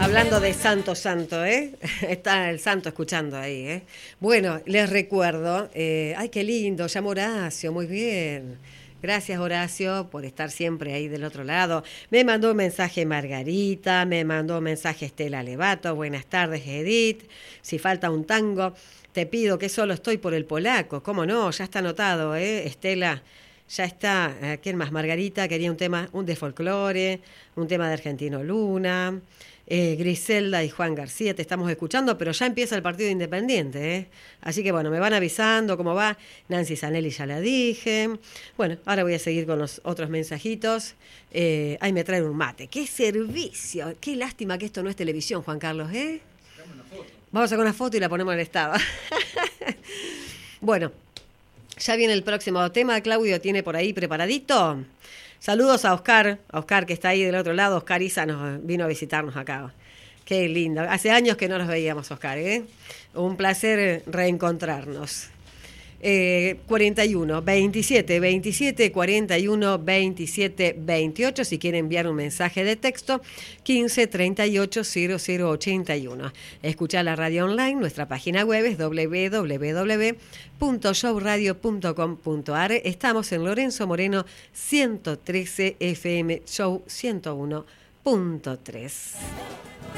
Hablando de santo, ¿eh? Está el santo escuchando ahí, ¿eh? Bueno, les recuerdo, ay, qué lindo, llamo Horacio, muy bien. Gracias, Horacio, por estar siempre ahí del otro lado. Me mandó un mensaje Margarita, me mandó un mensaje Estela Levato. Buenas tardes, Edith. Si falta un tango, te pido que solo estoy por el polaco. ¿Cómo no? Ya está anotado, ¿eh? Estela, ya está. ¿Quién más? Margarita quería un tema, un de folclore, un tema de Argentino Luna. Griselda y Juan García, te estamos escuchando, pero ya empieza el partido independiente, ¿eh? Así que bueno, me van avisando cómo va. Nancy Zanelli ya la dije. Bueno, ahora voy a seguir con los otros mensajitos. Ahí me traen un mate. ¡Qué servicio! Qué lástima que esto no es televisión, Juan Carlos, ¿eh? Vamos a sacar una foto y la ponemos en el estado. Bueno, ya viene el próximo tema. Claudio tiene por ahí preparadito. Saludos a Oscar que está ahí del otro lado. Oscar Isa nos vino a visitarnos acá. Qué lindo. Hace años que no nos veíamos, Oscar, ¿eh? Un placer reencontrarnos. 41 27 27 41 27 28. Si quiere enviar un mensaje de texto, 15 38 0081. Escuchar la radio online. Nuestra página web es www.showradio.com.ar. Estamos en Lorenzo Moreno 113 FM Show 101.3.